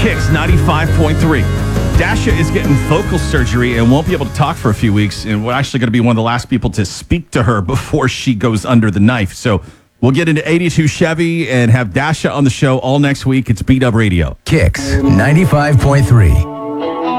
Kicks 95.3. Dasha is getting vocal surgery and won't be able to talk for a few weeks. And we're actually going to be one of the last people to speak to her before she goes under the knife. So we'll get into 82 Chevy and have Dasha on the show all next week. It's B-Dub Radio. Kicks 95.3.